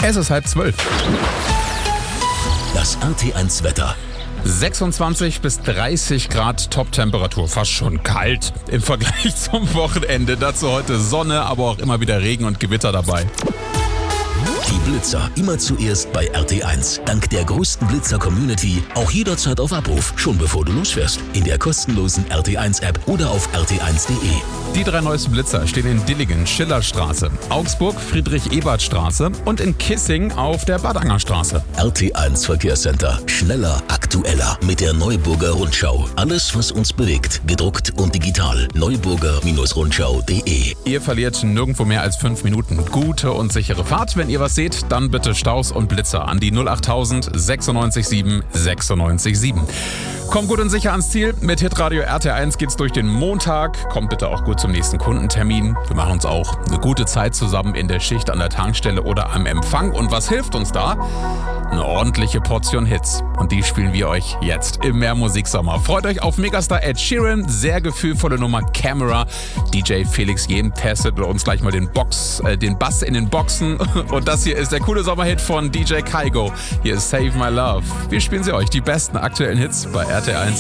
Es ist 11:30. Das RT1 Wetter. 26 bis 30 Grad Top-Temperatur, fast schon kalt im Vergleich zum Wochenende. Dazu heute Sonne, aber auch immer wieder Regen und Gewitter dabei. Die Blitzer immer zuerst bei RT1. Dank der größten Blitzer-Community auch jederzeit auf Abruf, schon bevor du losfährst. In der kostenlosen RT1-App oder auf rt1.de. Die 3 neuesten Blitzer stehen in Dillingen, Schillerstraße, Augsburg, Friedrich-Ebert-Straße und in Kissing auf der Badangerstraße. RT1 Verkehrscenter. Schneller, aktueller mit der Neuburger Rundschau. Alles, was uns bewegt, gedruckt und digital. Neuburger-Rundschau.de. Ihr verliert nirgendwo mehr als 5 Minuten. Gute und sichere Fahrt. Wenn ihr was seht, dann bitte Staus und Blitzer an die 08000 96 7 96 7. Kommt gut und sicher ans Ziel. Mit Hitradio RT1 geht's durch den Montag. Kommt bitte auch gut zum nächsten Kundentermin. Wir machen uns auch eine gute Zeit zusammen in der Schicht an der Tankstelle oder am Empfang. Und was hilft uns da? Eine ordentliche Portion Hits. Und die spielen wir euch jetzt im Mehrmusiksommer. Freut euch auf Megastar Ed Sheeran, sehr gefühlvolle Nummer Camera. DJ Felix Jem testet bei uns gleich mal den Bass in den Boxen. Und das hier ist der coole Sommerhit von DJ Kygo. Hier ist Save My Love. Wir spielen sie euch, die besten aktuellen Hits bei RT1.